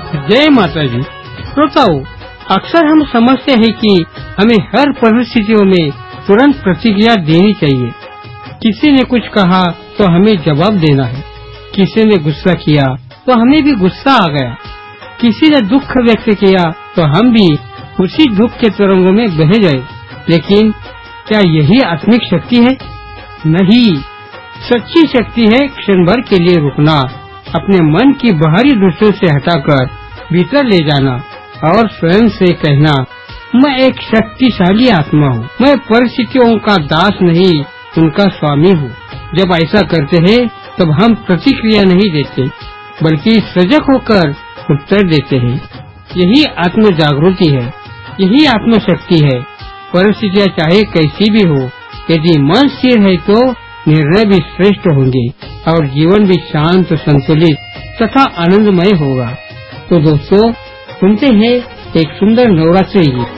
जय माता जी। श्रोताओं, अक्सर हम समझते हैं कि हमें हर परिस्थितियों में तुरंत प्रतिक्रिया देनी चाहिए। किसी ने कुछ कहा तो हमें जवाब देना है, किसी ने गुस्सा किया तो हमें भी गुस्सा आ गया, किसी ने दुख व्यक्त किया तो हम भी उसी दुख के तरंगों में बह गए। लेकिन क्या यही आत्मिक शक्ति है? नहीं, सच्ची शक्ति है क्षण भर के लिए रुकना, अपने मन की बाहरी दृश्यों से हटाकर भीतर ले जाना और स्वयं से कहना, मैं एक शक्तिशाली आत्मा हूँ, मैं परिस्थितियों का दास नहीं, उनका स्वामी हूँ। जब ऐसा करते हैं तब हम प्रतिक्रिया नहीं देते, बल्कि सजग होकर उत्तर देते हैं। यही आत्म जागृति है, यही आत्म शक्ति है। परिस्थितियाँ चाहे कैसी भी हो, यदि मन स्थिर है तो निर्णय भी श्रेष्ठ होंगे और जीवन भी शांत, संतुलित तथा आनंदमय होगा। तो दोस्तों, सुनते हैं एक सुंदर नवरात्रि गीत।